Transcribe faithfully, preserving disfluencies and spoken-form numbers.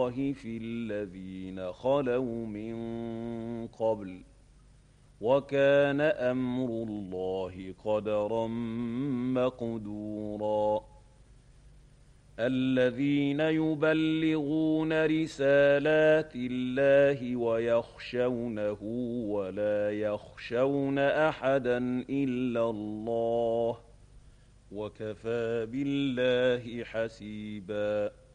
اللَّهِ فِي الَّذِينَ خَلَوْا مِن قَبْلُ ۚ وَكَانَ أَمْرُ اللَّهِ قَدَرًا مَّقْدُورًا الَّذِينَ يُبَلِّغُونَ رِسَالَاتِ اللَّهِ وَيَخْشَوْنَهُ وَلَا يَخْشَوْنَ أَحَدًا إِلَّا اللَّهَ ۗ وَكَفَىٰ بِاللَّهِ حَسِيبًا